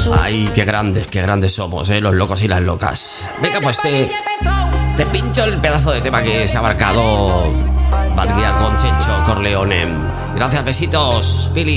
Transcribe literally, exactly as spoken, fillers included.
Ay, qué grandes, qué grandes somos, ¿eh? Los locos y las locas. Venga, pues te, te pincho el pedazo de tema que se ha marcado Bad Gyal con Chencho Corleone. Gracias, besitos, Pili.